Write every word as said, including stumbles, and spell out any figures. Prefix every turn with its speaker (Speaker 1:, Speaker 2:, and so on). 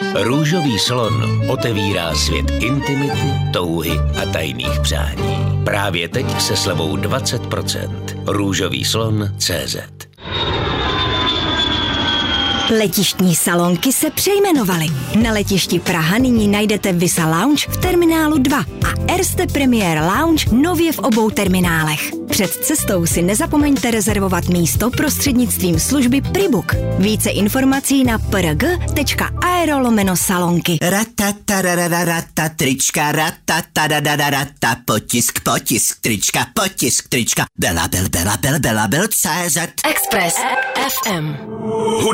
Speaker 1: Růžový salon otevírá svět intimity, touhy a tajných přání. Právě teď se slevou dvacet procent. růžový salon tečka cé zet.
Speaker 2: Letištní salonky se přejmenovaly. Na letišti Praha nyní najdete Visa Lounge v terminálu dva a Erste Premier Lounge nově v obou terminálech. Před cestou si nezapomeňte rezervovat místo prostřednictvím služby Pribook. Více informací na prg tečka aero lomeno salonky.
Speaker 3: Ratatarararata trička, ratatarararata potisk, potisk trička, potisk trička, bela, bel, bela, bel, bela, bel, cé zet.
Speaker 2: Express F M.